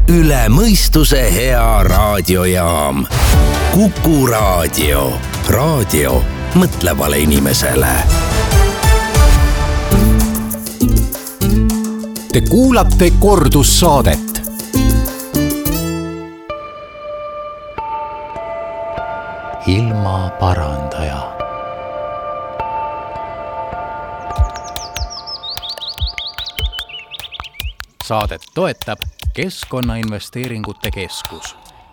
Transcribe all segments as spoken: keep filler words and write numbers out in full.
üle mõistuse hea raadiojaam. Kuku raadio. Raadio mõtlevale inimesele. Te kuulate kordussaadet. Ilma parandaja. Saadet toetab Keskkonnainvesteeringute Keskus.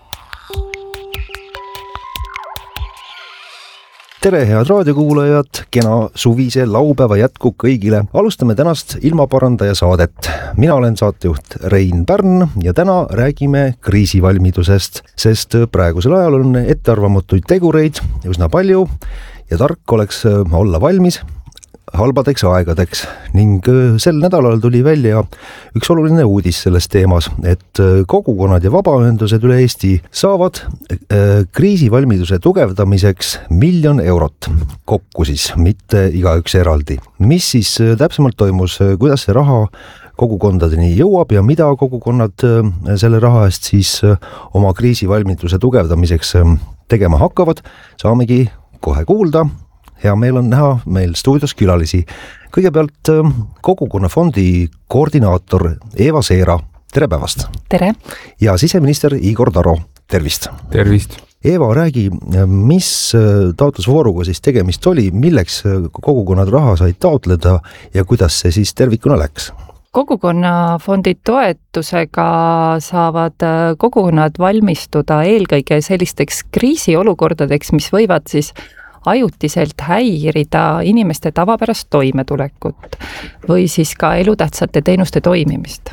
Tere, head raadiokuulajad, kena suvise laupäeva jätku kõigile. Alustame tänast Ilmaparandaja saadet. Mina olen saatejuht Rein Pärn ja täna räägime kriisivalmidusest, sest praegusel ajal on ettearvamatuid tegureid üsna palju ja tark oleks olla valmis halbadeks aegadeks ning sel nädalal tuli välja üks oluline uudis selles teemas, et kogukonnad ja vabaühendused üle Eesti saavad kriisivalmiduse tugevdamiseks miljon eurot kokku siis, mitte igaüks eraldi. Mis siis täpsemalt toimus, kuidas see raha kogukondadeni jõuab ja mida kogukonnad selle raha eest siis oma kriisivalmiduse tugevdamiseks tegema hakkavad, saamegi kohe kuulda. Hea meel on näha meil stuudios külalisi. Kõigepealt kogukonnafondi koordinaator Eva Seera. Tere päevast! Tere! Ja siseminister Igor Taro. Tervist! Tervist! Eva, räägi, mis taotlusvooruga siis tegemist oli, milleks kogukonnad raha said taotleda ja kuidas see siis tervikuna läks? Kogukonnafondi toetusega saavad kogukonnad valmistuda eelkõige sellisteks kriisiolukordadeks, mis võivad siis ajutiselt häirida inimeste tavapärast toimetulekut või siis ka elutähtsate teenuste toimimist.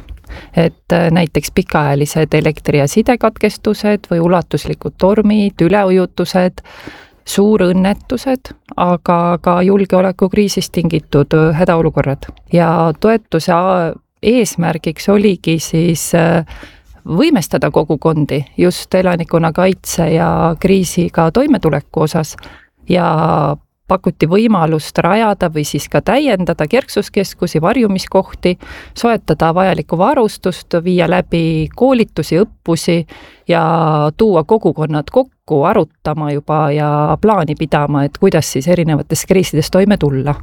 Et näiteks pikaajalised elektri- ja sidekatkestused või ulatuslikud tormid, üleujutused, suurõnnetused, aga ka julgeolekukriisist tingitud hädaolukorrad. Ja toetuse eesmärgiks oligi siis võimestada kogukondi just elanikkonna kaitse ja kriisiga toimetuleku osas ja pakuti võimalust rajada või siis ka täiendada kerksuskeskusi, varjumiskohti, soetada vajalikku varustust, viia läbi koolitusi, õppusi ja tuua kogukonnad kokku, arutama juba ja plaani pidama, et kuidas siis erinevates kriisides toime tulla.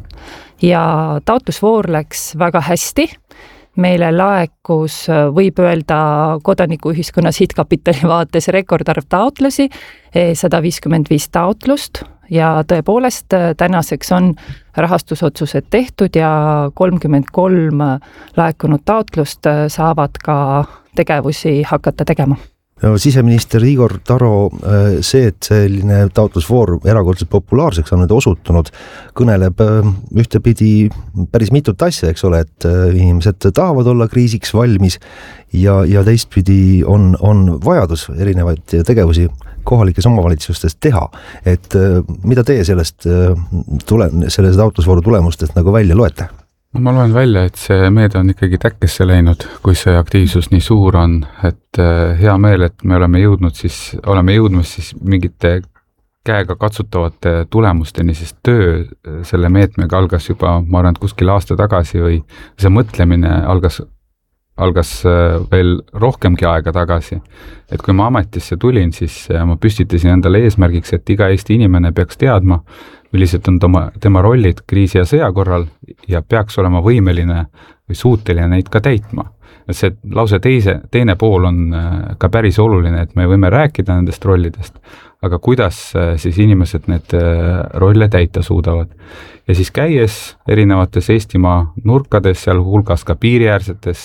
Ja taotlusvoor läks väga hästi. Meile laekus, võib öelda kodanikuühiskonna sihtkapitali vaates rekordarv taotlusi, sada viiskümmend viis taotlust ja tõepoolest tänaseks on rahastusotsused tehtud ja kolmkümmend kolm laekunud taotlust saavad ka tegevusi hakata tegema. No, siseminister Igor Taro, see, et selline taotlusvoor erakordselt populaarseks on nüüd osutunud, kõneleb ühtepidi päris mitut asja, eks ole, et inimesed tahavad olla kriisiks valmis ja, ja teistpidi on, on vajadus erinevaid tegevusi kohalikes omavalitsustes teha. Et mida teie sellest, tule, selles taotlusvooru tulemustest nagu välja loete? Ma loen välja, et see meede on ikkagi täkkesse läinud, kui see aktiivsus nii suur on, et hea meel, et me oleme jõudnud siis, oleme jõudmas siis mingite käega katsutavate tulemusteni, sest töö selle meetmega algas juba, ma arvan, kuskil aasta tagasi või see mõtlemine algas, algas veel rohkemgi aega tagasi. Et kui ma ametisse tulin, siis ma püstitasin endale eesmärgiks, et iga Eesti inimene peaks teadma, millised on tema, tema rollid kriisi ja sõja korral ja peaks olema võimeline või suuteline neid ka täitma. See lause teise, teine pool on ka päris oluline, et me võime rääkida nendest rollidest, aga kuidas siis inimesed need rolle täita suudavad. Ja siis käies erinevates Eestimaa nurkades, seal hulgas ka piiriäärsetes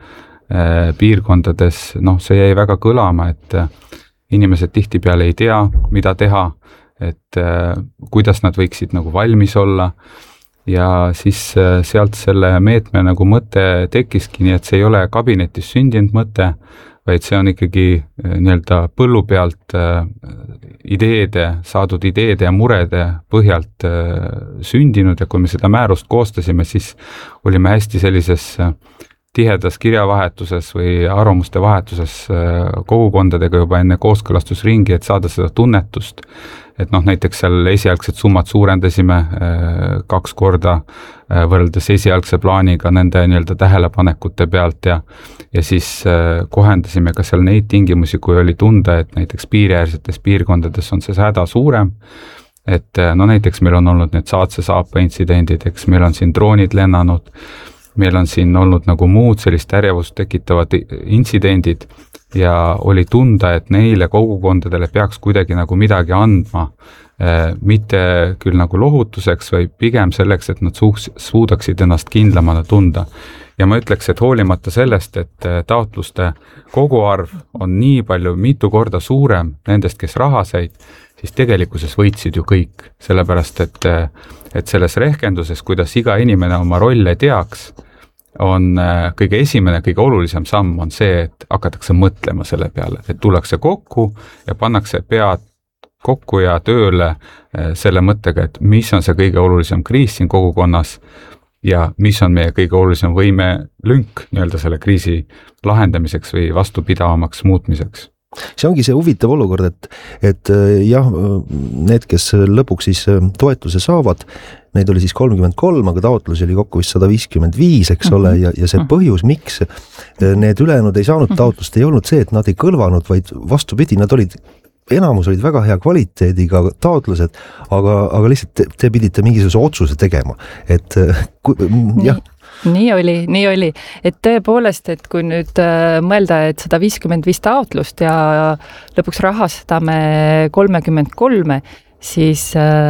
piirkondades, noh, see jäi väga kõlama, et inimesed tihtipeale ei tea, mida teha, et äh, kuidas nad võiksid nagu valmis olla ja siis äh, sealt selle meetme nagu mõte tekkiski, nii et see ei ole kabinetis sündinud mõte, vaid see on ikkagi äh, nii-öelda põllu pealt äh, ideede, saadud ideede ja murede põhjalt äh, sündinud ja kui me seda määrust koostasime, siis olime hästi sellises äh, tihedas kirjavahetuses või arvamuste vahetuses kogukondadega juba enne kooskõlastusringi, et saada seda tunnetust, et noh, näiteks seal esialgsed summad suurendasime kaks korda võrreldes esialgse plaaniga nende nii-öelda tähelepanekute pealt ja ja siis kohendasime ka seal neid tingimusi, kui oli tunda, et näiteks piiriäärsetes piirkondades on see häda suurem, et no näiteks meil on olnud need Saatse saapa intsidendid, eks meil on siin droonid lennanud, meil on siin olnud nagu muud sellist ärjavust tekitavad intsidendid ja oli tunda, et neile kogukondadele peaks kuidagi nagu midagi andma, mitte küll nagu lohutuseks, või pigem selleks, et nad suuks, suudaksid ennast kindlamana tunda. Ja ma ütleks, et hoolimata sellest, et taotluste koguarv on nii palju, mitu korda suurem nendest, kes raha said, siis tegelikkuses võitsid ju kõik, sellepärast et, et selles rehkenduses, kuidas iga inimene oma rolle teaks, on kõige esimene, kõige olulisem samm on see, et hakatakse mõtlema selle peale, et tullakse kokku ja pannakse pead kokku ja tööle selle mõttega, et mis on see kõige olulisem kriis siin kogukonnas ja mis on meie kõige olulisem võime lünk nii-öelda selle kriisi lahendamiseks või vastupidavamaks muutmiseks. See ongi see huvitav olukord, et, et jah, need, kes lõpuks siis toetuse saavad, neid oli siis kolmkümmend kolm, aga taotlusi oli kokku vist sada viiskümmend viis, eks ole, ja, ja see põhjus, miks need ülejäänud ei saanud taotlust, ei olnud see, et nad ei kõlvanud, vaid vastupidi, nad olid, enamus olid väga hea kvaliteediga taotlused, aga, aga lihtsalt te, te pidite mingisuguse otsuse tegema, et jah. Nii oli, nii oli, et tõepoolest, et kui nüüd mõelda, et sada viiskümmend viis taotlust ja lõpuks rahastame kolmekümmend kolme, siis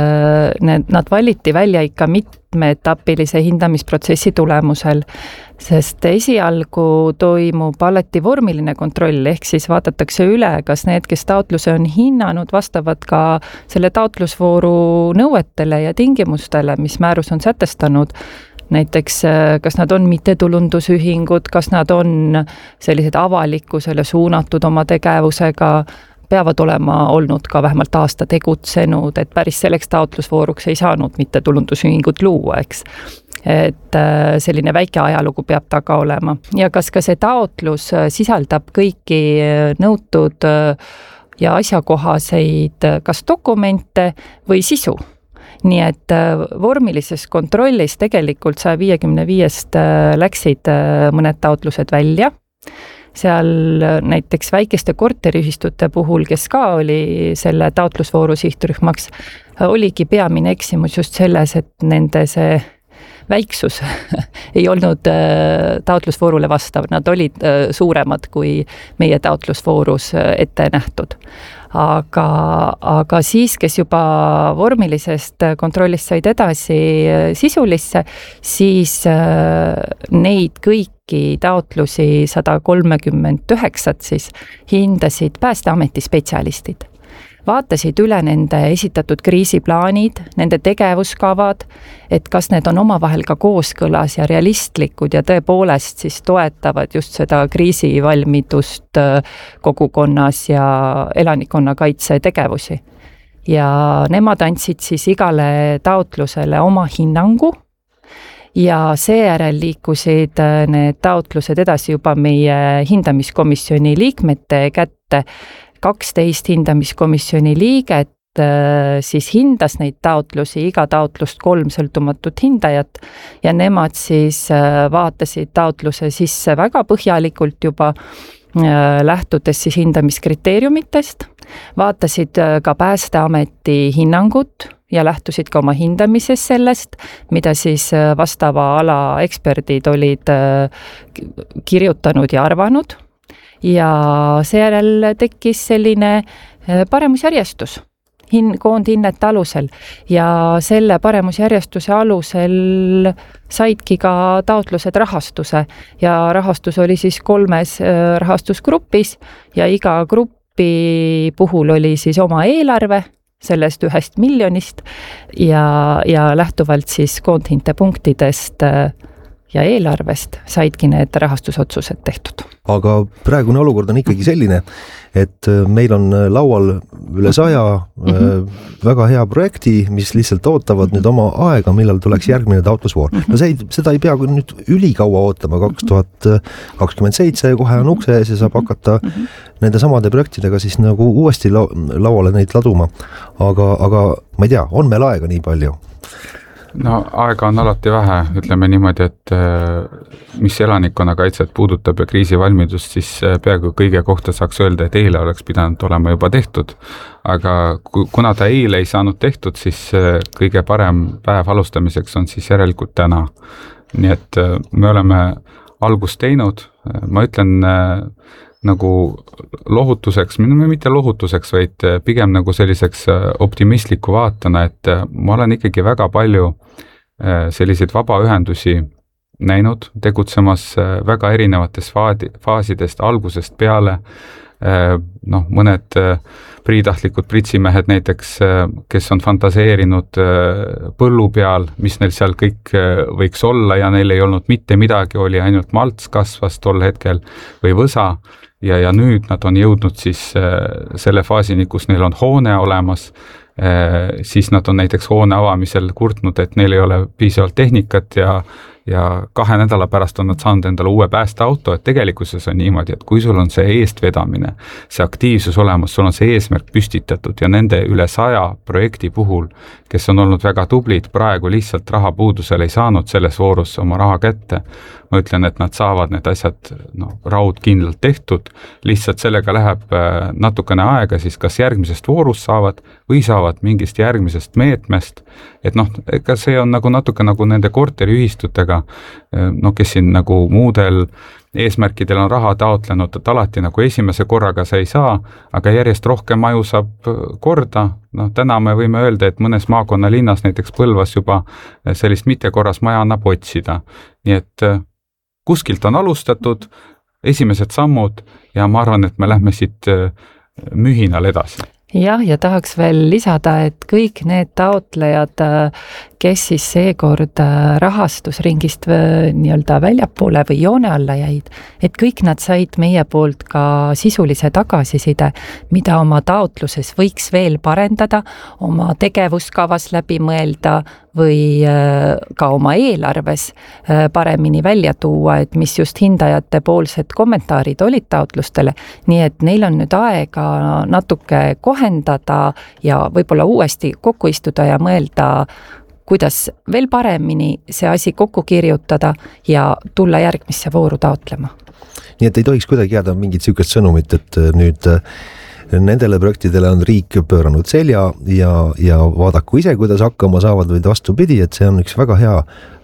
need, nad valiti välja ikka mitmeetapilise hindamisprotsessi tulemusel, sest esialgu toimub alati vormiline kontroll, ehk siis vaadatakse üle, kas need, kes taotluse on hinnanud, vastavad ka selle taotlusvooru nõuetele ja tingimustele, mis määrus on sätestanud. Näiteks, kas nad on mittetulundusühingud, kas nad on sellised avalikkusele suunatud oma tegevusega, peavad olema olnud ka vähemalt aasta tegutsenud, et päris selleks taotlusvooruks ei saanud mittetulundusühingut luua, eks. Et selline väike ajalugu peab taga olema. Ja kas ka see taotlus sisaldab kõiki nõutud ja asjakohaseid kas dokumente või sisu? Nii et vormilises kontrollis tegelikult saja viiekümne viiest läksid mõned taotlused välja. Seal näiteks väikeste korteriühistute puhul, kes ka oli selle taotlusvooru sihtrühmaks, oligi peamine eksimus just selles, et nende see väiksus ei olnud taotlusvoorule vastav. Nad olid suuremad kui meie taotlusvoorus ette nähtud. Aga, aga siis, kes juba vormilisest kontrollist said edasi sisulisse, siis neid kõiki taotlusi sada kolmekümmend üheksa siis hindasid Päästeameti spetsialistid. Vaatasid üle nende esitatud kriisiplaanid, nende tegevuskavad, et kas need on omavahel ka kooskõlas ja realistlikud ja tõepoolest siis toetavad just seda kriisivalmidust kogukonnas ja elanikkonnakaitse tegevusi. Ja nemad andsid siis igale taotlusele oma hinnangu ja seejärel liikusid need taotlused edasi juba meie hindamiskomisjoni liikmete kätte. kaksteist hindamiskomisjoni liiget siis hindas neid taotlusi, iga taotlust kolm sõltumatut hindajat ja nemad siis vaatasid taotluse sisse väga põhjalikult juba, lähtudes siis hindamiskriteeriumitest, vaatasid ka Päästeameti hinnangut ja lähtusid ka oma hindamises sellest, mida siis vastava ala eksperdid olid kirjutanud ja arvanud. Ja seejärel tekkis selline paremusjärjestus hin-, koondhinnete alusel ja selle paremusjärjestuse alusel saidki ka taotlused rahastuse ja rahastus oli siis kolmes rahastusgrupis ja iga gruppi puhul oli siis oma eelarve sellest ühest miljonist ja, ja lähtuvalt siis koondhinte punktidest ja eelarvest saidki need rahastusotsused tehtud. Aga praegune olukord on ikkagi selline, et meil on laual üle saja mm -hmm. väga hea projekti, mis lihtsalt ootavad nüüd oma aega, millal tuleks järgmine taotlusvoor. Mm -hmm. No see, seda ei pea nüüd ülikaua ootama, kaks tuhat kakskümmend seitse kohe on ukse ees ja saab hakata mm -hmm. nende samade projektidega siis nagu uuesti lauale neid laduma. Aga, aga ma ei tea, on meil aega nii palju? No aega on alati vähe, ütleme niimoodi, et mis elanikkonnakaitset puudutab ja kriisivalmidust, siis peaaegu kõige kohta saaks öelda, et eile oleks pidanud olema juba tehtud. Aga kuna ta eile ei saanud tehtud, siis kõige parem päev alustamiseks on siis järelikult täna. Nii et me oleme algust teinud, ma ütlen nagu lohutuseks, mitte lohutuseks, vaid pigem nagu selliseks optimistliku vaatena, et ma olen ikkagi väga palju selliseid vabaühendusi näinud, tegutsemas väga erinevates faasidest algusest peale. Noh, mõned priitahtlikud pritsimehed näiteks, kes on fantaseerinud põllu peal, mis neil seal kõik võiks olla ja neil ei olnud mitte midagi, oli ainult malts kasvas tol hetkel või võsa. Ja, ja nüüd nad on jõudnud siis selle faasini, kus neil on hoone olemas, siis nad on näiteks hoone avamisel kurtnud, et neil ei ole piisavalt tehnikat ja, ja kahe nädala pärast on nad saanud endale uue päästeauto, et tegelikkuses on niimoodi, et kui sul on see eestvedamine, see aktiivsus olemas, sul on see eesmärk püstitatud ja nende üle saja projekti puhul, kes on olnud väga tublid, praegu lihtsalt rahapuudusel ei saanud selles voorus oma raha kätte. Ma ütlen, et nad saavad need asjad no, raudkindlalt tehtud, lihtsalt sellega läheb natukene aega, siis kas järgmisest voorust saavad või saavad mingist järgmisest meetmest, et noh, ega see on nagu natuke nagu nende korteriühistutega, no kes siin nagu muudel eesmärkidel on raha taotlenud, et alati nagu esimese korraga sa ei saa, aga järjest rohkem maju saab korda. No, täna me võime öelda, et mõnes maakonna linnas, näiteks Põlvas juba sellist mittekorras maja annab otsida. Nii et kuskilt on alustatud, esimesed sammud ja ma arvan, et me lähme siit mühinal edasi. Jah, ja tahaks veel lisada, et kõik need taotlejad, kes siis seekord rahastusringist nii-öelda väljapoole või joone alla jäid, et kõik nad said meie poolt ka sisulise tagasiside, mida oma taotluses võiks veel parendada, oma tegevuskavas läbi mõelda või ka oma eelarves paremini välja tuua, et mis just hindajate poolsed kommentaarid olid taotlustele, nii et neil on nüüd aega natuke kohendada ja võib-olla uuesti kokku istuda ja mõelda, kuidas veel paremini see asi kokku kirjutada ja tulla järgmisse vooru taotlema. Nii et ei tohiks kuidagi jääda mingit sükest sõnumit, et nüüd nendele projektidele on riik pööranud selja ja, ja vaadaku ise, kuidas hakkama saavad või vastupidi, et see on üks väga hea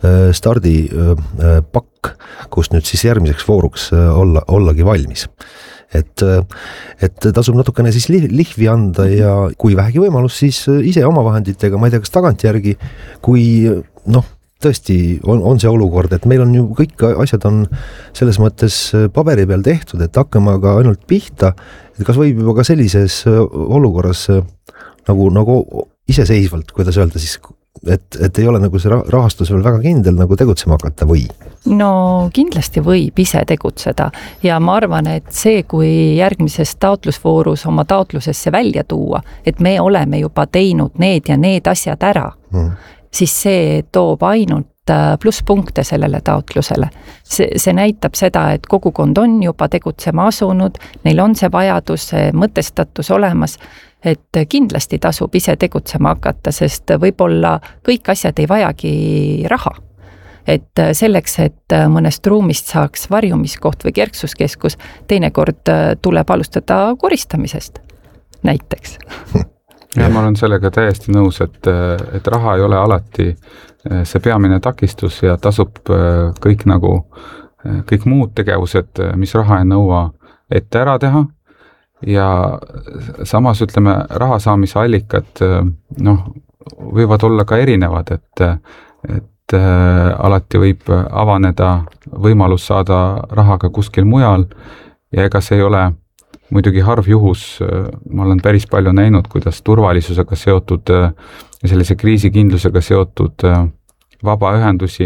stardipakk, kus nüüd siis järgmiseks vooruks olla, ollagi valmis. Et, et tasub natukene siis lihvi anda ja kui vähegi võimalus, siis ise oma vahenditega, ma ei tea, kas tagantjärgi, kui noh, tõesti on, on see olukord, et meil on ju kõik asjad on selles mõttes paberi peal tehtud, et hakkame aga ainult pihta, et kas võib juba ka sellises olukorras nagu, nagu iseseisvalt, kuidas öelda siis, et, et ei ole nagu see rahastus veel väga kindel nagu tegutsema hakata või? No kindlasti võib ise tegutseda ja ma arvan, et see, kui järgmises taotlusvoorus oma taotlusesse välja tuua, et me oleme juba teinud need ja need asjad ära, hmm. siis see toob ainult plusspunkte sellele taotlusele. See, see näitab seda, et kogukond on juba tegutsema asunud, neil on see vajadus, see mõtestatus olemas, et kindlasti tasub ise tegutsema hakata, sest võib-olla kõik asjad ei vajagi raha. Et selleks, et mõnest ruumist saaks varjumiskoht või kerksuskeskus, teinekord tuleb alustada koristamisest näiteks. Ja ma olen sellega täiesti nõus, et, et raha ei ole alati see peamine takistus ja tasub kõik nagu, kõik muud tegevused, mis raha ei nõua, ette ära teha ja samas ütleme, raha saamise allikad noh, võivad olla ka erinevad, et, et alati võib avaneda võimalus saada raha ka kuskil mujal ja ega see ei ole muidugi harv juhus, ma olen päris palju näinud, kuidas turvalisusega seotud ja sellise kriisikindlusega seotud vabaühendusi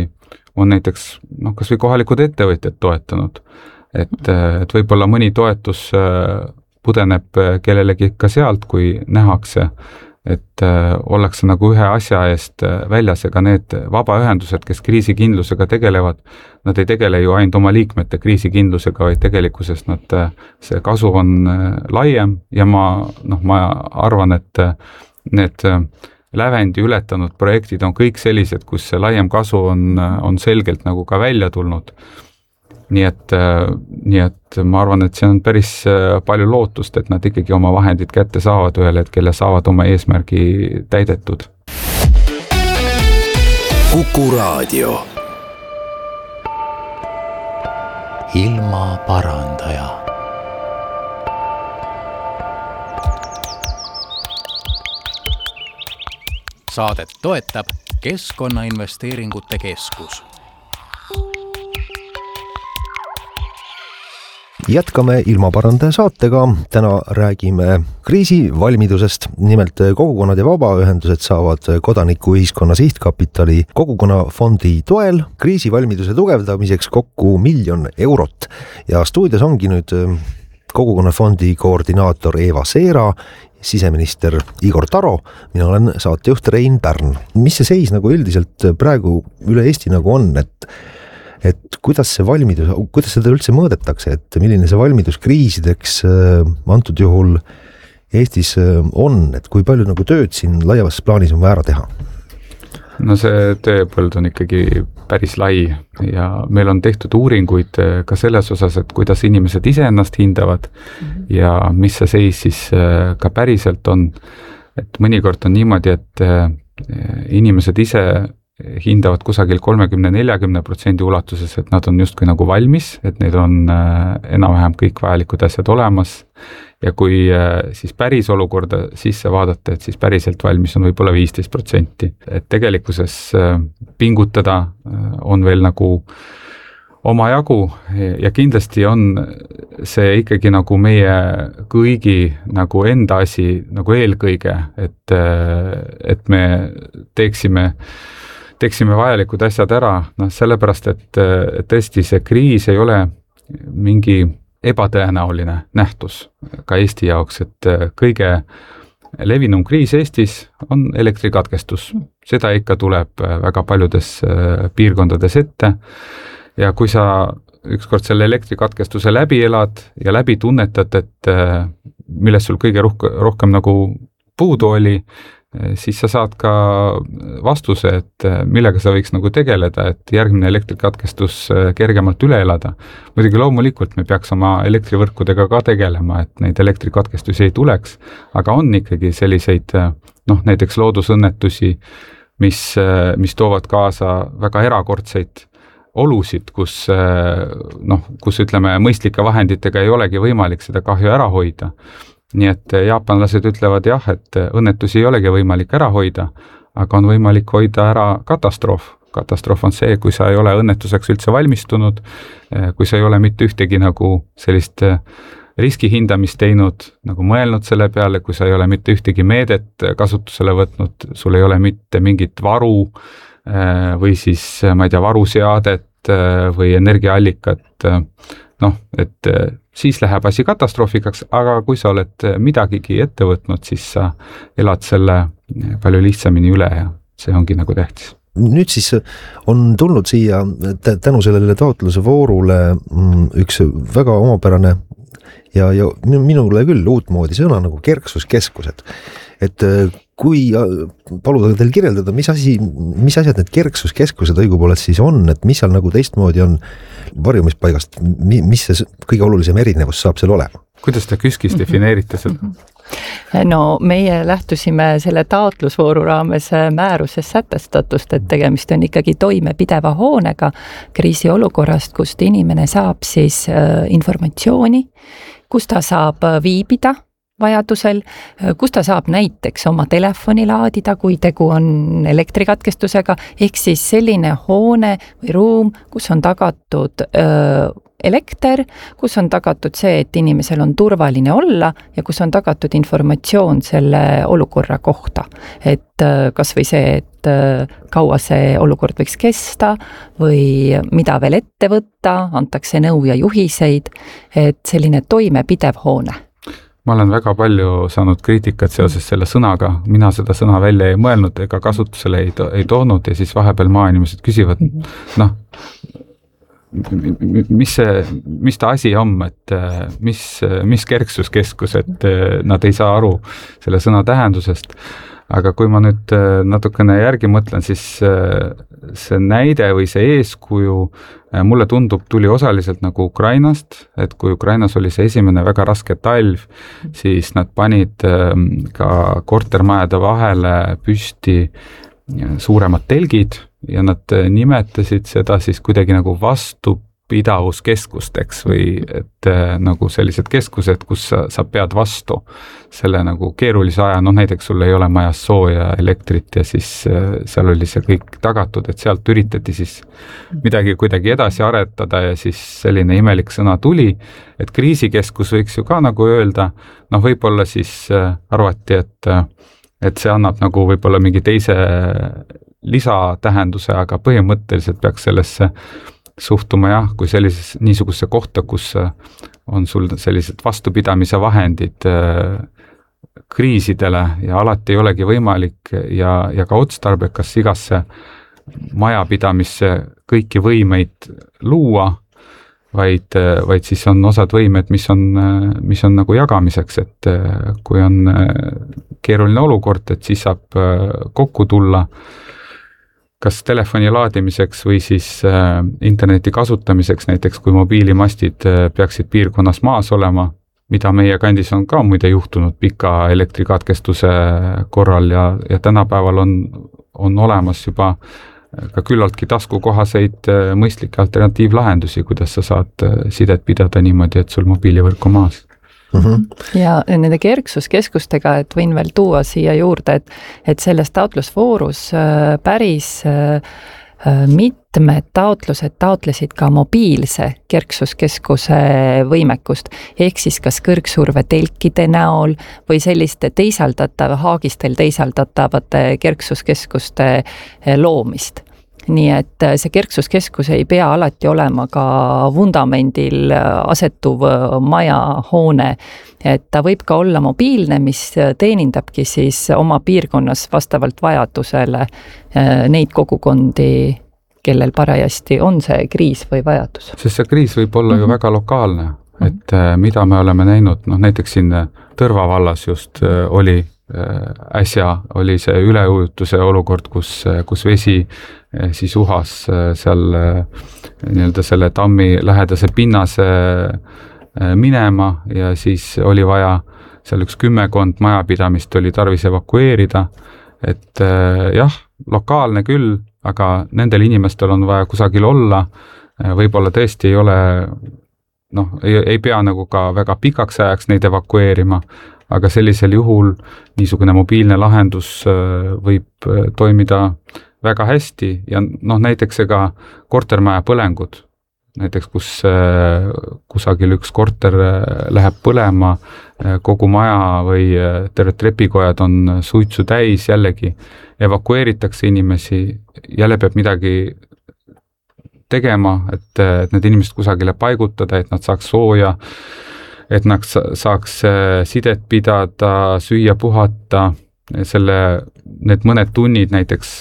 on näiteks noh, kas või kohalikud ettevõtjad toetanud, et, et võib-olla mõni toetus pudeneb kellelegi ka sealt, kui nähakse, et äh, ollakse nagu ühe asja eest väljas, ega need vabaühendused, kes kriisikindlusega tegelevad, nad ei tegele ju ainult oma liikmete kriisikindlusega, vaid tegelikkuses nad, see kasu on äh, laiem ja ma, noh, ma arvan, et äh, need äh, lävendi ületanud projektid on kõik sellised, kus see laiem kasu on, on selgelt nagu ka välja tulnud. Nii et, nii et ma arvan, et see on päris palju lootust, et nad ikkagi oma vahendid kätte saavad ühel hetkel ja saavad oma eesmärgi täidetud. Kuku Raadio. Ilma parandaja. Saadet toetab Keskkonnainvesteeringute Keskus. Jätkame ilmaparandaja saatega, täna räägime kriisivalmidusest, nimelt kogukonnad ja vabaühendused saavad kodanikuühiskonna sihtkapitali kogukonnafondi toel kriisivalmiduse tugevdamiseks kokku miljon eurot ja stuudios ongi nüüd kogukonnafondi koordinaator Eva Seera, siseminister Igor Taro, mina olen saatejuht Rein Pärn. Mis see seis nagu üldiselt praegu üle Eesti nagu on, et et kuidas see valmidus, kuidas seda üldse mõõdetakse, et milline see valmidus kriisideks antud juhul Eestis on, et kui palju nagu tööd siin laiavas plaanis on vaja ära teha? No see tööpõld on ikkagi päris lai ja meil on tehtud uuringuid ka selles osas, et kuidas inimesed ise ennast hindavad ja mis see seis siis ka päriselt on. Et mõnikord on niimoodi, et inimesed ise hindavad kusagil kolmekümne neljakümne protsendi ulatuses, et nad on justkui nagu valmis, et neil on enam-vähem kõik vajalikud asjad olemas ja kui siis päris olukorda sisse vaadata, et siis päriselt valmis on võib-olla viisteist protsenti. Et tegelikkuses pingutada on veel nagu omajagu ja kindlasti on see ikkagi nagu meie kõigi nagu enda asi nagu eelkõige, et, et me teeksime teeksime vajalikud asjad ära, noh sellepärast, et, et tõesti see kriis ei ole mingi ebatõenäoline nähtus ka Eesti jaoks, et kõige levinum kriis Eestis on elektrikatkestus. Seda ikka tuleb väga paljudes piirkondades ette ja kui sa ükskord selle elektrikatkestuse läbi elad ja läbi tunnetad, et millest sul kõige rohkem, rohkem nagu puudu oli, siis sa saad ka vastuse, et millega sa võiks nagu tegeleda, et järgmine elektrikatkestus kergemalt üle elada. Muidugi loomulikult me peaks oma elektrivõrkudega ka tegelema, et neid elektrikatkestusi ei tuleks, aga on ikkagi selliseid, noh näiteks loodusõnnetusi, mis, mis toovad kaasa väga erakordseid olusid, kus, noh, kus ütleme mõistlike vahenditega ei olegi võimalik seda kahju ära hoida. Nii et jaapanlased ütlevad jah, et õnnetusi ei olegi võimalik ära hoida, aga on võimalik hoida ära katastroof. Katastroof on see, kui sa ei ole õnnetuseks üldse valmistunud, kui sa ei ole mitte ühtegi nagu sellist riskihindamist teinud, nagu mõelnud selle peale, kui sa ei ole mitte ühtegi meedet kasutusele võtnud, sul ei ole mitte mingit varu või siis, ma ei tea, varuseadet või energiaallikat, noh, et siis läheb asi katastroofikaks, aga kui sa oled midagigi ette võtnud, siis sa elad selle palju lihtsamini üle ja see ongi nagu tähtis. Nüüd siis on tulnud siia tänu sellele taotluse voorule üks väga omapärane ja, ja minule küll uutmoodi sõna nagu kerksuskeskused. Et kui paluda teil kirjeldada, mis asi, mis asjad need kerksuskeskused õigupoolest siis on, et mis seal nagu teistmoodi on varjumispaigast, mis see kõige olulisem erinevus saab seal olema? Kuidas te KÜSKis defineerite seda? No meie lähtusime selle taotlusvooru raames määruses sätestatust, et tegemist on ikkagi toimepideva hoonega kriisiolukorrast, kust inimene saab siis informatsiooni, kus ta saab viibida vajadusel, kus ta saab näiteks oma telefoni laadida, kui tegu on elektrikatkestusega, ehk siis selline hoone või ruum, kus on tagatud öö, elekter, kus on tagatud see, et inimesel on turvaline olla ja kus on tagatud informatsioon selle olukorra kohta. Et kas või see, et kaua see olukord võiks kesta või mida veel ette võtta, antakse nõu ja juhiseid, et selline toimepidev hoone. Ma olen väga palju saanud kriitikat seoses selle sõnaga, mina seda sõna välja ei mõelnud ega kasutusele ei, to- ei toonud ja siis vahepeal maainimesed küsivad, noh, mis see, mis ta asi on, et mis, mis kerksuskeskus, et nad ei saa aru selle sõna tähendusest. Aga kui ma nüüd natukene järgi mõtlen, siis see näide või see eeskuju mulle tundub, tuli osaliselt nagu Ukrainast, et kui Ukrainas oli see esimene väga raske talv, siis nad panid ka kortermajade vahele püsti suuremad telgid ja nad nimetasid seda siis kuidagi nagu vastupidavuskeskusteks või et nagu sellised keskused, kus sa, sa pead vastu selle nagu keerulise aja, noh näiteks sul ei ole majas sooja elektrit ja siis seal oli see kõik tagatud, et sealt üritati siis midagi kuidagi edasi aretada ja siis selline imelik sõna tuli, et kriisikeskus võiks ju ka nagu öelda, noh võib-olla siis arvati, et, et see annab nagu võib-olla mingi teise lisatähenduse, aga põhimõtteliselt peaks sellesse suhtuma jah, kui sellises, niisuguse kohta, kus on sul sellised vastupidamise vahendid kriisidele ja alati ei olegi võimalik ja, ja ka otstarbekas igasse majapidamisse kõiki võimeid luua, vaid, vaid siis on osad võimed, mis on, mis on nagu jagamiseks, et kui on keeruline olukord, et siis saab kokku tulla kas telefoni laadimiseks või siis äh, interneti kasutamiseks, näiteks kui mobiilimastid äh, peaksid piirkonnas maas olema, mida meie kandis on ka muide juhtunud pika elektrikatkestuse korral ja, ja tänapäeval on, on olemas juba ka küllaltki taskukohaseid äh, mõistlikke alternatiivlahendusi, kuidas sa saad äh, sidet pidada niimoodi, et sul mobiilivõrk on maas. Mm-hmm. Ja nende kerksuskeskustega, et võin veel tuua siia juurde, et, et selles taotlusvoorus päris mitmed taotlused taotlesid ka mobiilse kerksuskeskuse võimekust, ehk siis kas kõrgsurve telkide näol või selliste teisaldatava, haagistel teisaldatavate kerksuskeskuste loomist. Nii et see kerksuskeskus ei pea alati olema ka vundamendil asetuv maja, hoone, et ta võib ka olla mobiilne, mis teenindabki siis oma piirkonnas vastavalt vajadusele neid kogukondi, kellel parajasti on see kriis või vajadus. Sest see kriis võib olla mm-hmm. ju väga lokaalne, et mida me oleme näinud, noh näiteks siin Tõrva vallas just oli äsja oli see üleujutuse olukord, kus, kus vesi siis uhas seal nii-öelda selle tammi lähedase pinnase minema ja siis oli vaja seal üks kümmekond majapidamist oli tarvis evakueerida, et jah, lokaalne küll, aga nendel inimestel on vaja kusagil olla, võib-olla tõesti ei ole, noh, ei, ei pea nagu ka väga pikaks ajaks neid evakueerima, aga sellisel juhul niisugune mobiilne lahendus võib toimida väga hästi ja noh, näiteks ega kortermaja põlengud, näiteks kus kusagil üks korter läheb põlema, kogu maja või terved trepikojad on suitsu täis, jällegi evakueeritakse inimesi, jälle peab midagi tegema, et, et need inimesed kusagile paigutada, et nad saaks sooja, et nad saaks sidet pidada, süüa, puhata, selle, need mõned tunnid näiteks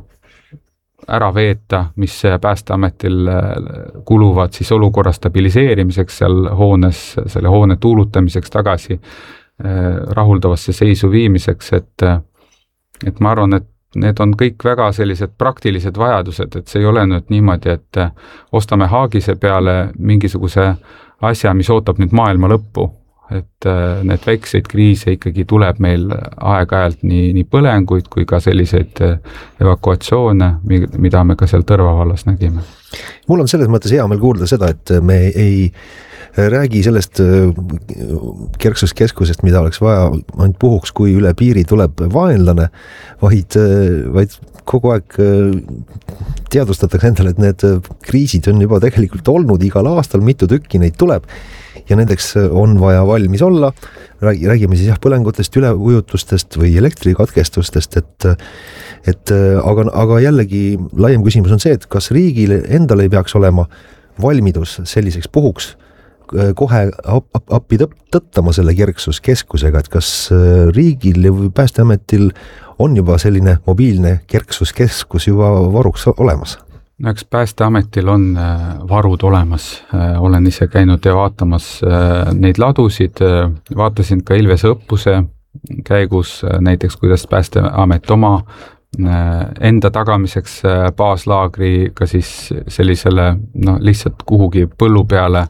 ära veeta, mis Päästeametil kuluvad siis olukorra stabiliseerimiseks seal hoones, selle hoone tuulutamiseks tagasi rahuldavasse seisu viimiseks, et, et ma arvan, et need on kõik väga sellised praktilised vajadused, et see ei ole nüüd niimoodi, et ostame haagise peale mingisuguse asja, mis ootab nüüd maailma lõppu, et need väikseid kriise ikkagi tuleb meil aeg-ajalt nii, nii põlenguid kui ka selliseid evakuatsioone, mida me ka seal Tõrva vallas nägime. Mul on selles mõttes hea meel kuulda seda, et me ei räägi sellest kerksuskeskusest, mida oleks vaja ainult puhuks, kui üle piiri tuleb vaenlane, vaid, vaid kogu aeg teadvustatakse endale, et need kriisid on juba tegelikult olnud igal aastal, mitu tükki neid tuleb ja nendeks on vaja valmis olla. Räägime siis jah põlengutest, üleujutustest või elektrikatkestustest, et, et aga, aga jällegi laiem küsimus on see, et kas riigil endal ei peaks olema valmidus selliseks puhuks kohe appi tõttama selle kerksuskeskusega, et kas riigil või Päästeametil on juba selline mobiilne kerksuskeskus juba varuks olemas? No eks Päästeametil on varud olemas, olen ise käinud ja vaatamas neid ladusid, vaatasin ka Ilvese õppuse käigus näiteks, kuidas Päästeamet oma enda tagamiseks baaslaagri ka siis sellisele no, lihtsalt kuhugi põllu peale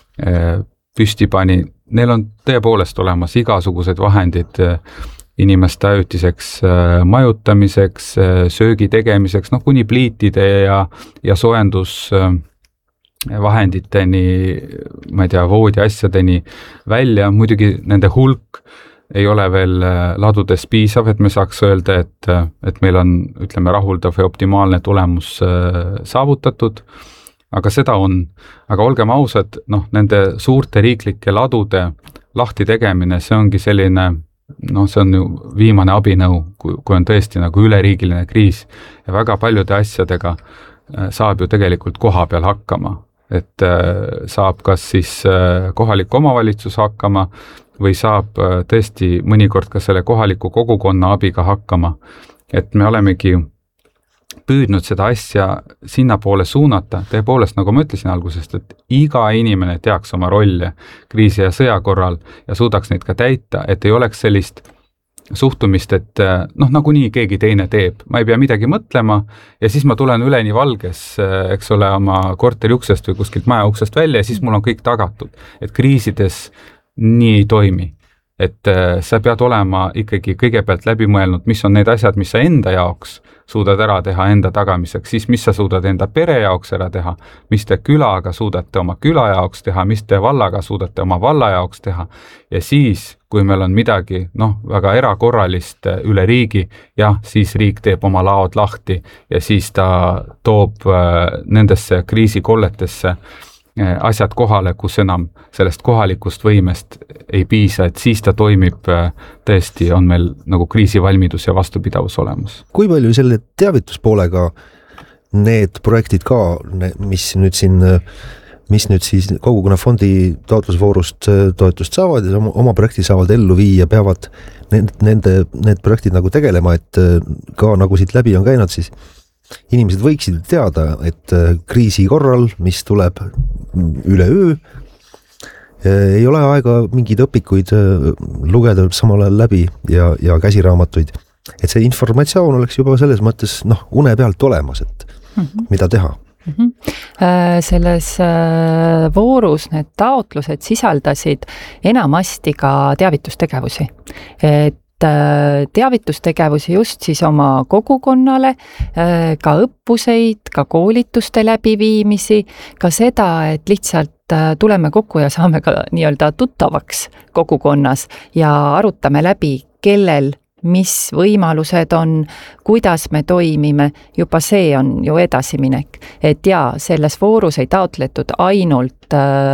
püsti pani. Neil on tõepoolest olemas igasugused vahendid inimeste ajutiseks majutamiseks, söögi tegemiseks, noh kuni pliitide ja, ja soojendusvahenditeni, ma ei tea, voodi asjadeni välja. Muidugi nende hulk ei ole veel ladudes piisav, et me saaks öelda, et, et meil on, ütleme, rahuldav ja optimaalne tulemus saavutatud. Aga seda on, aga olgem ausad, noh, nende suurte riiklike ladude lahti tegemine, see ongi selline, noh, see on ju viimane abinõu, kui, kui on tõesti nagu üleriigiline kriis ja väga paljude asjadega saab ju tegelikult koha peal hakkama, et saab kas siis kohalik omavalitsus hakkama või saab tõesti mõnikord ka selle kohaliku kogukonna abiga hakkama, et me olemegi püüdnud seda asja sinna poole suunata, tõepoolest, nagu ma ütlesin algusest, et iga inimene teaks oma rolle kriisi ja sõja korral ja suudaks neid ka täita, et ei oleks sellist suhtumist, et noh, nagunii keegi teine teeb, ma ei pea midagi mõtlema ja siis ma tulen üleni valges, eks ole, oma korteri uksest või kuskilt maja uksest välja ja siis mul on kõik tagatud, et kriisides nii ei toimi. Et sa pead olema ikkagi kõigepealt läbi mõelnud, mis on need asjad, mis sa enda jaoks suudad ära teha enda tagamiseks, siis mis sa suudad enda pere jaoks ära teha, mis te külaga suudate oma küla jaoks teha, mis te vallaga suudate oma valla jaoks teha ja siis, kui meil on midagi noh, väga erakorralist üle riigi, jah, siis riik teeb oma laod lahti ja siis ta toob nendesse kriisikolletesse asjad kohale, kus enam sellest kohalikust võimest ei piisa, et siis ta toimib tõesti, on meil nagu kriisivalmidus ja vastupidavus olemas. Kui palju selle teavituspoolega need projektid ka, mis nüüd siin, mis nüüd siis kogukonna fondi taotlusvoorust toetust saavad ja oma projekti saavad ellu viia, peavad nende, need projektid nagu tegelema, et ka nagu siit läbi on käinud, siis inimesed võiksid teada, et kriisi korral, mis tuleb üle öö, ei ole aega mingeid õpikuid lugeda samal ajal läbi ja, ja käsiraamatuid. Et see informatsioon oleks juba selles mõttes noh, une pealt olemas, et mm-hmm. mida teha. Mm-hmm. Selles voorus need taotlused sisaldasid enamasti ka teavitustegevusi. Et teavitustegevusi just siis oma kogukonnale, ka õppuseid, ka koolituste läbiviimisi, ka seda, et lihtsalt tuleme kokku ja saame ka nii-öelda tuttavaks kogukonnas ja arutame läbi, kellel mis võimalused on, kuidas me toimime, juba see on ju edasiminek. Et jaa, selles voorus ei taotletud ainult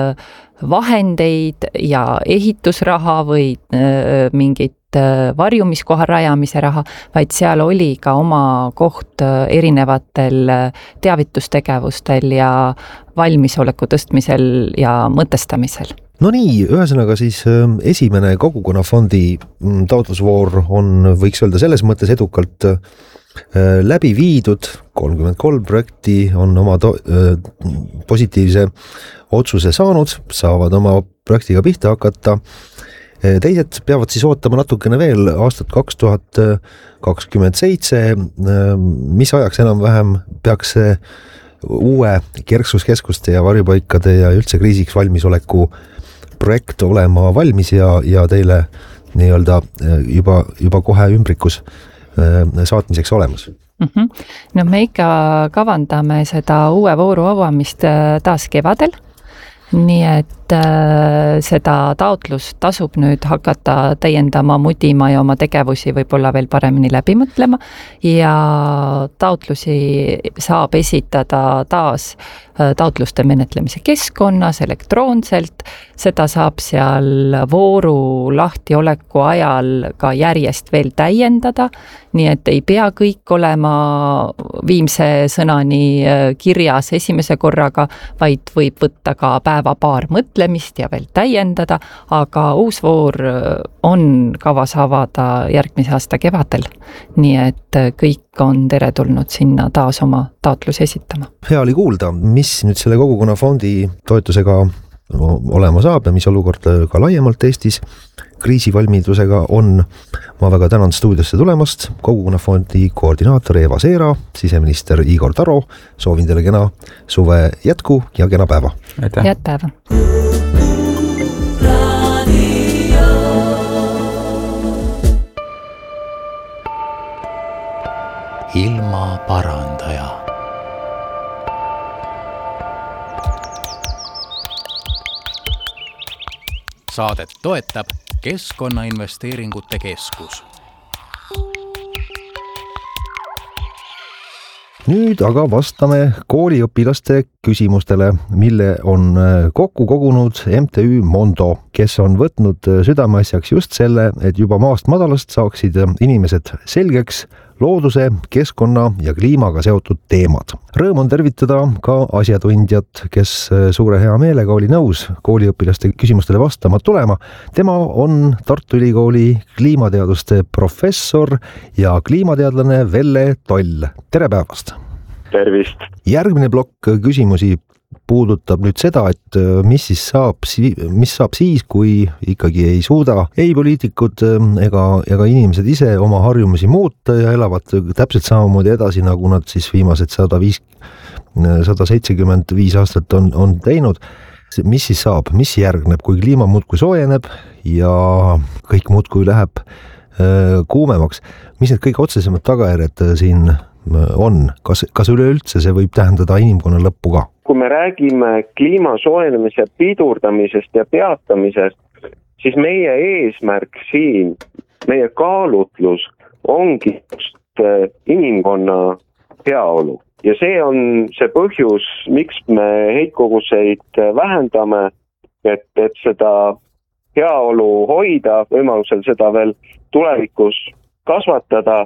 vahendeid ja ehitusraha või mingit varjumiskoha rajamise raha, vaid seal oli ka oma koht erinevatel teavitustegevustel ja valmisoleku tõstmisel ja mõtestamisel. No nii, ühesõnaga siis esimene kogukonnafondi taotlusvoor on, võiks öelda selles mõttes edukalt läbi viidud, kolmkümmend kolm projekti on oma to- positiivse otsuse saanud, saavad oma projektiga pihta hakata. Teised peavad siis ootama natukene veel aastat kaks tuhat kakskümmend seitse, mis ajaks enam-vähem peaks see uue kerksuskeskuste ja varjupaikade ja üldse kriisiks valmisoleku projekt olema valmis ja, ja teile nii-öelda juba, juba kohe ümbrikus saatmiseks olemas. Mm-hmm. No me ikka kavandame seda uue vooru avamist taas kevadel, nii et seda taotlust tasub nüüd hakata täiendama, mudima ja oma tegevusi võib-olla veel paremini läbi mõtlema ja taotlusi saab esitada taas taotluste menetlemise keskkonnas elektroonselt, seda saab seal vooru lahtioleku ajal ka järjest veel täiendada, nii et ei pea kõik olema viimse sõnani kirjas esimese korraga, vaid võib võtta ka päeva paar mõtlemist ja veel täiendada, aga uus voor on kavas avada järgmise aasta kevadel, nii et kõik on teretulnud sinna taas oma taotlusi esitama. Hea oli kuulda, mis nüüd selle kogukonnafondi toetusega olema saab ja mis olukord ka laiemalt Eestis kriisivalmidusega on. Ma väga tänan stuudiosse tulemast, kogukonnafondi koordinaator Eva Seera, siseminister Igor Taro, soovin teile kena suve jätku ja kena päeva. Head päeva. Ilmaparandaja. Saadet toetab Keskkonnainvesteeringute Keskus. Nüüd aga vastame kooliõpilaste küsimustele, mille on kokku kogunud M T Ü Mondo, kes on võtnud südameasjaks just selle, et juba maast madalast saaksid inimesed selgeks looduse, keskkonna ja kliimaga seotud teemad. Rõõm on tervitada ka asjatundjat, kes suure hea meelega oli nõus kooliõpilaste küsimustele vastama tulema. Tema on Tartu Ülikooli kliimateaduste professor ja kliimateadlane Velle Toll. Tere päevast! Tervist! Järgmine plokk küsimusi puudutab nüüd seda, et mis siis saab, mis saab siis, kui ikkagi ei suuda ei poliitikud ega, ega inimesed ise oma harjumusi muuta ja elavad täpselt samamoodi edasi, nagu nad siis viimased sada viis, sada seitsekümmend viis aastat on, on teinud. Mis siis saab, mis järgneb, kui kliima muudkui soojeneb ja kõik muudkui läheb kuumemaks? Mis need kõik otsesemad tagajärjed siin on? Kas, kas üleüldse see võib tähendada inimkonna lõppu ka? Kui me räägime kliima soojenemise pidurdamisest ja peatamisest, siis meie eesmärk siin, meie kaalutlus ongi just inimkonna heaolu. Ja see on see põhjus, miks me heitkoguseid vähendame, et, et seda heaolu hoida, võimalusel seda veel tulevikus kasvatada,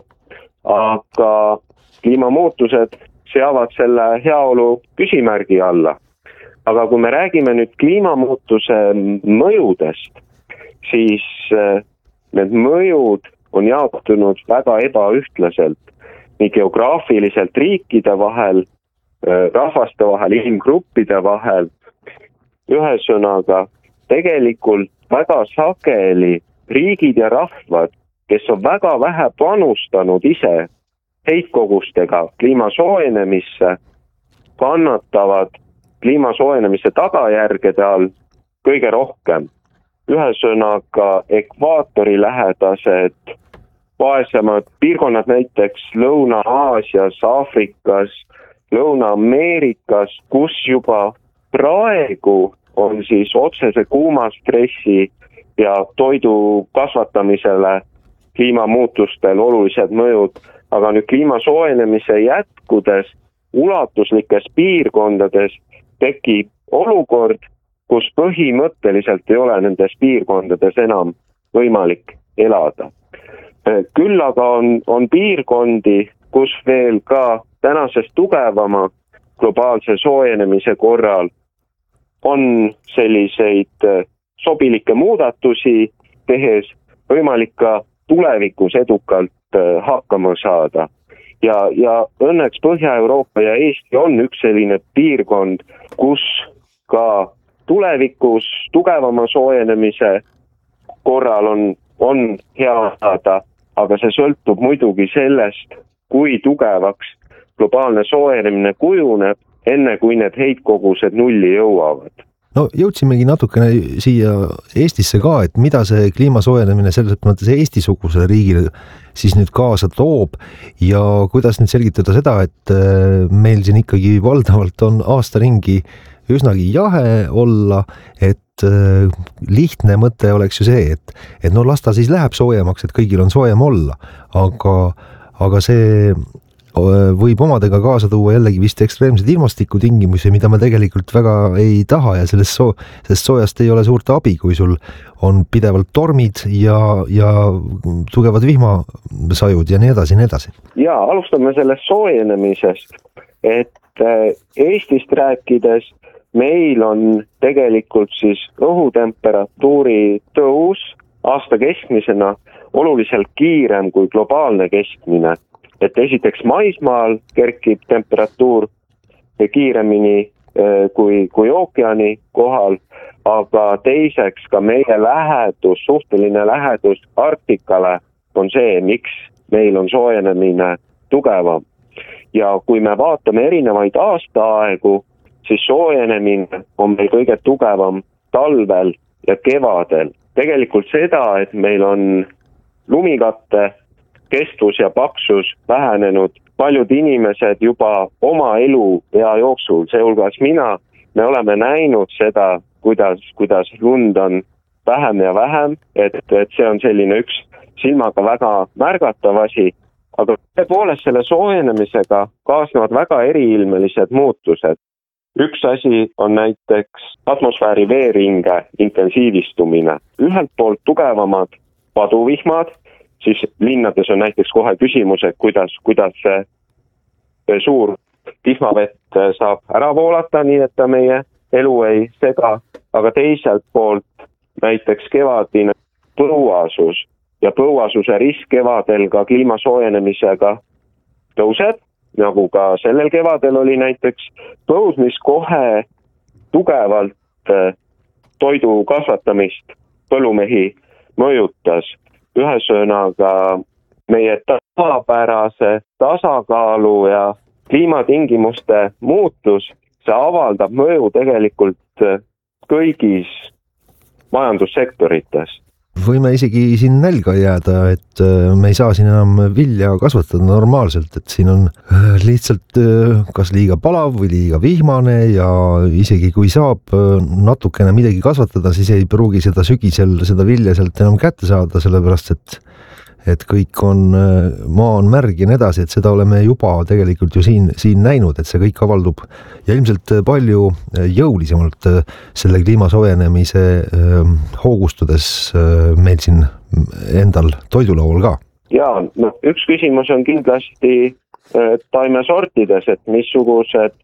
aga kliimamuutused seavad selle heaolu küsimärgi alla. Aga kui me räägime nüüd kliimamuutuse mõjudest, siis need mõjud on jaotunud väga ebaühtlaselt nii geograafiliselt riikide vahel, rahvaste vahel, inimgruppide vahel. Ühesõnaga, tegelikult väga sageli riigid ja rahvad, kes on väga vähe panustanud ise heitkogustega kliima soojenemisse, kannatavad kliima soojenemise tagajärgede all kõige rohkem. Ühesõnaga ekvaatori lähedased vaesemad piirkonnad näiteks Lõuna-Aasias, Aafrikas, Lõuna-Ameerikas, kus juba praegu on siis otsese kuumastressi ja toidu kasvatamisele kliimamuutustel olulised mõjud. Aga nüüd kliima soojenemise jätkudes ulatuslikes piirkondades tekib olukord, kus põhimõtteliselt ei ole nendes piirkondades enam võimalik elada. Küll aga on, on piirkondi, kus veel ka tänasest tugevama globaalse soojenemise korral on selliseid sobilikke muudatusi tehes võimalik ka tulevikus edukalt hakkama saada. Ja, ja õnneks Põhja-Euroopa ja Eesti on üks selline piirkond, kus ka tulevikus tugevama soojenemise korral on, on hea saada, aga see sõltub muidugi sellest, kui tugevaks globaalne soojenemine kujuneb, enne kui need heitkogused nulli jõuavad. no jõudsimegi natukene siia Eestisse ka, et mida see kliima soojenemine selles mõttes Eesti-sugusele riigile siis nüüd kaasa toob ja kuidas nüüd selgitada seda, et meil siin ikkagi valdavalt on aasta ringi üsnagi jahe olla, et lihtne mõte oleks ju see, et, et no las ta siis läheb soojemaks, et kõigil on soojem olla, aga, aga see võib omadega kaasa tuua jällegi vist ekstreemsed ilmastikutingimusi, mida me tegelikult väga ei taha ja sellest, soo, sellest soojast ei ole suurt abi, kui sul on pidevalt tormid ja, ja tugevad vihmasajud ja nii edasi, nii edasi. Ja alustame sellest soojenemisest, et Eestist rääkides meil on tegelikult siis õhutemperatuuri tõus aasta keskmisena oluliselt kiirem kui globaalne keskmine. Et esiteks maismaal kerkib temperatuur kiiremini kui, kui ookeani kohal, aga teiseks ka meie lähedus, suhteline lähedus Arktikale on see, miks meil on soojenemine tugevam. Ja kui me vaatame erinevaid aastaaegu, siis soojenemine on meil kõige tugevam talvel ja kevadel. Tegelikult seda, et meil on lumikatte kestvus ja paksus vähenenud, paljud inimesed juba oma elu ja jooksul, seehulgas mina, me oleme näinud seda, kuidas, kuidas lund on vähem ja vähem, et, et see on selline üks silmaga väga märgatav asi, aga tõepoolest selle soojenemisega kaasnevad väga eriilmelised muutused. Üks asi on näiteks atmosfääri veeringe intensiivistumine. Ühelt poolt tugevamad paduvihmad, siis linnades on näiteks kohe küsimus, et kuidas, kuidas see suur vihmavett saab ära voolata, nii et ta meie elu ei sega, aga teiselt poolt näiteks kevadine põuasus ja põuasuse risk kevadel ka kliima soojenemisega tõuseb, nagu ka sellel kevadel oli näiteks põud, mis kohe tugevalt toidu kasvatamist põllumehi mõjutas. Ühesõnaga meie tavapärase tasakaalu ja kliimatingimuste muutus, see avaldab mõju tegelikult kõigis majandussektorites. Võime isegi siin nälga jääda, et me ei saa siin enam vilja kasvatada normaalselt, et siin on lihtsalt kas liiga palav või liiga vihmane ja isegi kui saab natukene midagi kasvatada, siis ei pruugi seda sügisel, seda vilja sealt enam kätte saada, sellepärast et et kõik on, maa on märg ja nii edasi, et seda oleme juba tegelikult ju siin, siin näinud, et see kõik avaldub ja ilmselt palju jõulisemalt selle kliima soojenemise hoogustudes meil siin endal toidulaual ka. Ja no, üks küsimus on kindlasti taimesortides, et missugused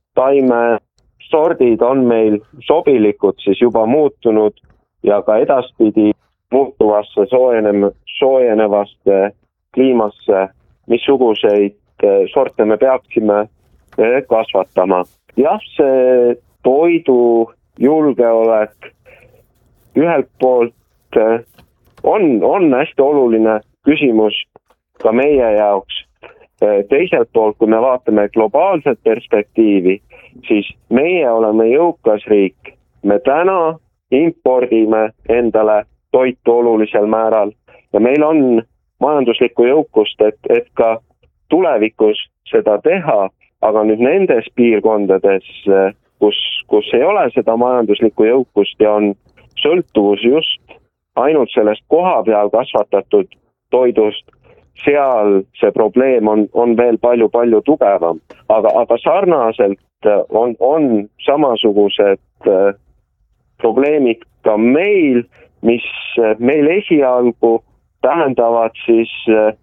taimesordid on meil sobilikud siis juba muutunud ja ka edaspidi muutuvasse soojenem, soojenevaste kliimasse, missuguseid sorte me peaksime kasvatama. Jah, see toidu julgeolek ühelt poolt on, on hästi oluline küsimus ka meie jaoks. Teiselt poolt, kui me vaatame globaalset perspektiivi, siis meie oleme jõukas riik. Me täna impordime endale toitu olulisel määral ja meil on majanduslikku jõukust, et, et ka tulevikus seda teha, aga nüüd nendes piirkondades, kus, kus ei ole seda majanduslikku jõukust ja on sõltuvus just ainult sellest koha peal kasvatatud toidust, seal see probleem on, on veel palju-palju tugevam. Aga, aga sarnaselt on, on samasugused probleemid ka meil, mis meil esialgu tähendavad siis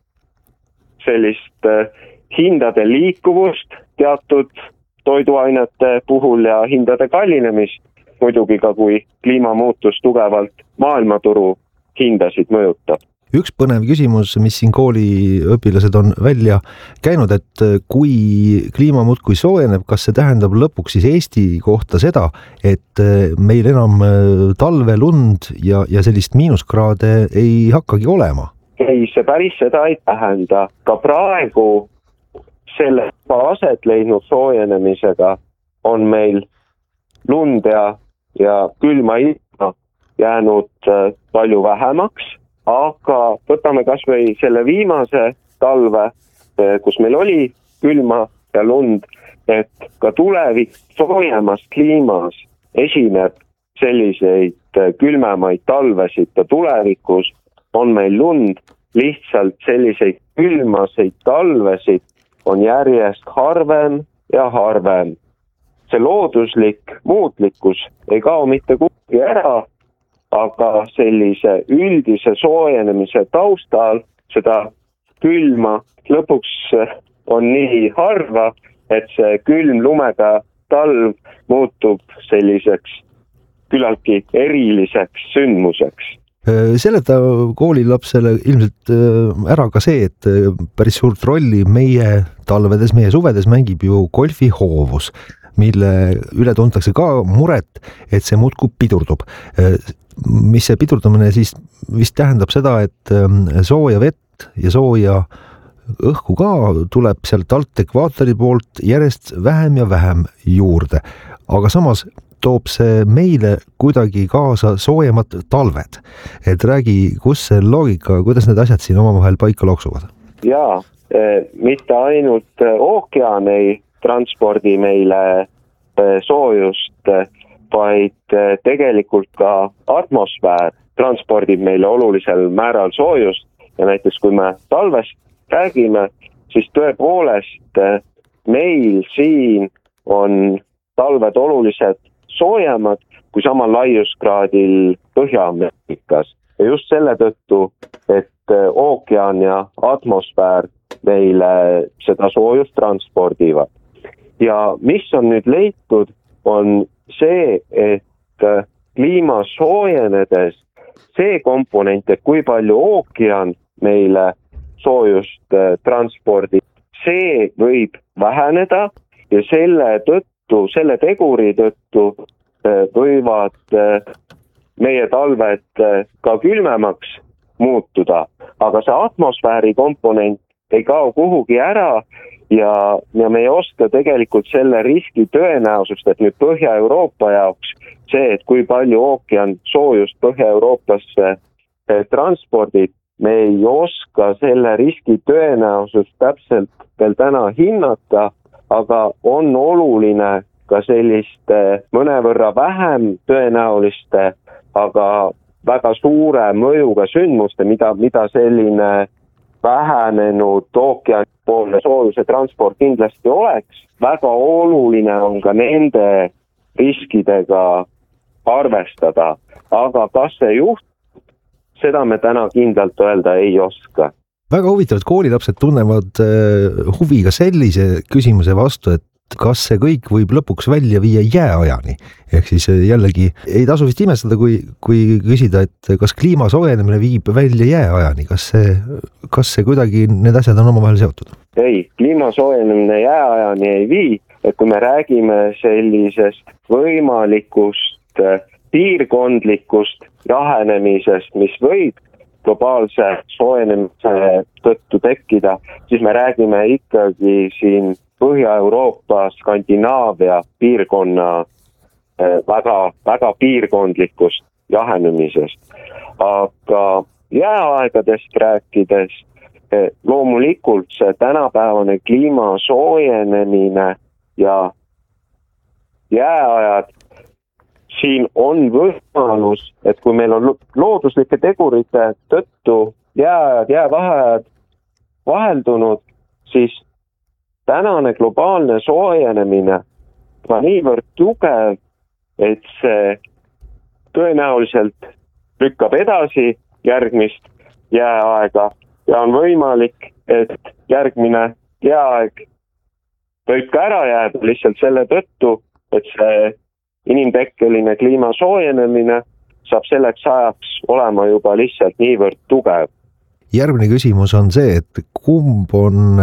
sellist hindade liikuvust teatud toiduainete puhul ja hindade kallinemist, muidugi ka kui kliimamuutus tugevalt maailmaturu hindasid mõjutab. Üks põnev küsimus, mis siin kooli õpilased on välja käinud, et kui kliima muudkui soojeneb, kas see tähendab lõpuks siis Eesti kohta seda, et meil enam talve lund ja, ja sellist miinuskraade ei hakkagi olema? Ei, see päris seda ei tähenda. Ka praegu selle aset leidnud soojenemisega on meil lund ja ja külma ilma jäänud palju vähemaks, aga võtame kas või selle viimase talve, kus meil oli külma ja lund, et ka tulevik soojemas kliimas esineb selliseid külmemaid talvesid ja tulevikus on meil lund, lihtsalt selliseid külmaseid talvesid on järjest harvem ja harvem. See looduslik muutlikkus ei kao mitte kuhugi ära, aga sellise üldise soojenemise taustal seda külma lõpuks on nii harva, et see külm lumega talv muutub selliseks küllaltki eriliseks sündmuseks. Seleta koolilapsele ilmselt ära ka see, et päris suurt rolli meie talvedes, meie suvedes mängib ju golfihoovus, mille üle tuntakse ka muret, et see muudkui pidurdub. Mis see pidurdamine siis vist tähendab seda, et sooja vett ja sooja õhku ka tuleb sealt alt ekvaatori poolt järjest vähem ja vähem juurde, aga samas toob see meile kuidagi kaasa soojemad talved. Et räägi, kus see loogika, kuidas need asjad siin omavahel paika loksuvad? Jaa, mitte ainult ookean ei transpordi meile soojust, vaid tegelikult ka atmosfäär transpordib meile olulisel määral soojust ja näiteks kui me talvest räägime, siis tõepoolest meil siin on talved oluliselt soojemad kui samal laiuskraadil Põhja-Ameerikas. Ja just selle tõttu, et ookean ja atmosfäär meile seda soojust transpordivad. Ja mis on nüüd leitud, on see, et kliima soojenedes see komponent, et kui palju ookean meile soojust transpordi, see võib väheneda ja selle tõttu, selle teguri tõttu võivad meie talved ka külmemaks muutuda, aga see atmosfääri komponent ei kao kuhugi ära ja, ja me ei oska tegelikult selle riski tõenäosust, et nüüd Põhja-Euroopa jaoks see, et kui palju ookean soojust Põhja-Euroopasse transpordib, me ei oska selle riski tõenäosust täpselt veel täna hinnata, aga on oluline ka selliste mõnevõrra vähem tõenäoliste, aga väga suure mõjuga sündmuste, mida, mida selline vähenenud ookeanipoolne soojuse transport kindlasti oleks. Väga oluline on ka nende riskidega arvestada, aga kas see juht, seda me täna kindlalt öelda ei oska. Väga huvitav, et koolilapsed tunnevad huvi ka sellise küsimuse vastu, et kas see kõik võib lõpuks välja viia jääajani. Ehk siis jällegi ei tasu vist imestada, kui, kui küsida, et kas kliima soojenemine viib välja jääajani. Kas see, kas see kuidagi need asjad on omavahel seotud? Ei, kliima soojenemine jääajani ei vii. Et kui me räägime sellisest võimalikust piirkondlikust jahenemisest, mis võib globaalse soojenemise tõttu tekkida, siis me räägime ikkagi siin Põhja-Euroopa, Skandinaavia piirkonna väga, väga piirkondlikust jahenemisest. Aga jääaegadest rääkides, loomulikult see tänapäevane kliima soojenemine ja jääajad, siin on võimalus, et kui meil on looduslike tegurite tõttu jääajad, jäävaheajad vaheldunud, siis tänane globaalne soojenemine on niivõrd tugev, et see tõenäoliselt lükkab edasi järgmist jääaega ja on võimalik, et järgmine jääaeg võib ka ära jääda lihtsalt selle tõttu, et see inimtekkeline kliima soojenemine saab selleks ajaks olema juba lihtsalt niivõrd tugev. Järgmine küsimus on see, et kumb on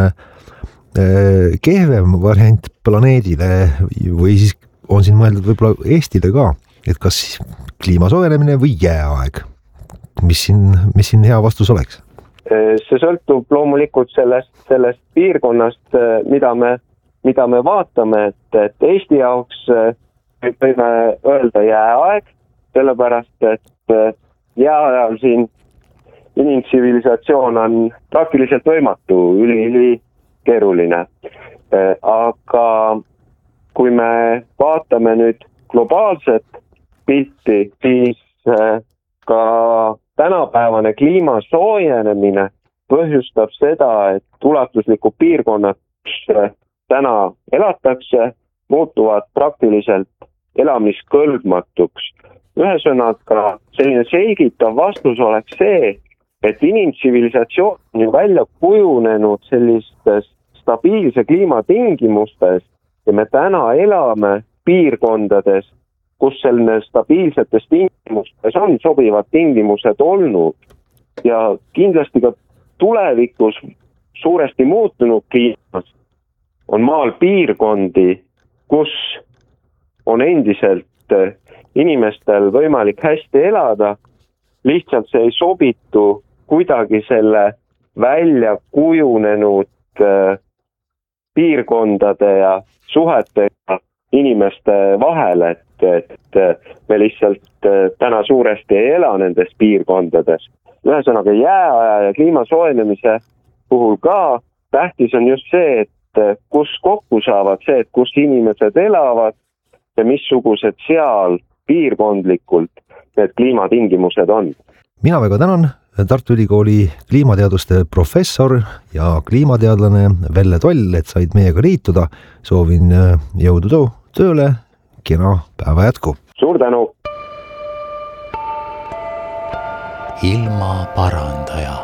kehvem variant planeedile või siis on siin mõeldud võib-olla Eestile ka, et kas kliima soojenemine või jääaeg, mis siin, mis siin hea vastus oleks? See sõltub loomulikult sellest, sellest piirkonnast, mida me, mida me vaatame, et, et Eesti jaoks võime öelda jääaeg, sellepärast et jääajal siin inimtsivilisatsioon on praktiliselt võimatu, üli-üli keeruline. Aga kui me vaatame nüüd globaalset pilti, siis ka tänapäevane kliima soojenemine põhjustab seda, et ulatuslikud piirkonnad, kus täna elatakse, muutuvad praktiliselt elamiskõlbmatuks. Ühesõnaga, selline selgitav vastus oleks see, et inimtsivilisatsioon on välja kujunenud sellistes stabiilse kliimatingimustes ja me täna elame piirkondades, kus selline stabiilsetes tingimustes on sobivad tingimused olnud ja kindlasti ka tulevikus suuresti muutunud kliimas on maal piirkondi, kus on endiselt inimestel võimalik hästi elada, lihtsalt see ei sobitu kuidagi selle välja kujunenud piirkondade ja suhetega inimeste vahel, et, et me lihtsalt täna suuresti ei ela nendes piirkondades. Ühesõnaga jääaja ja kliima soojenemise puhul ka tähtis on just see, et kus kokku saavad see, et kus inimesed elavad ja missugused seal piirkondlikult need kliimatingimused on. Mina väga tänan Tartu Ülikooli kliimateaduste professor ja kliimateadlane Velle Toll, et said meiega liituda. Soovin jõudu tööle, kena päeva jätku. Suur tänu! Ilma parandaja.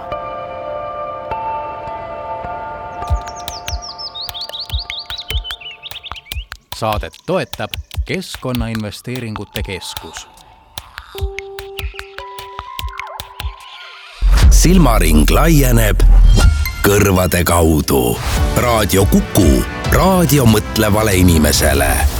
Saadet toetab Keskkonnainvesteeringute Keskus. Silmaring laieneb kõrvade kaudu. Raadio Kuku, raadio mõtlevale inimesele.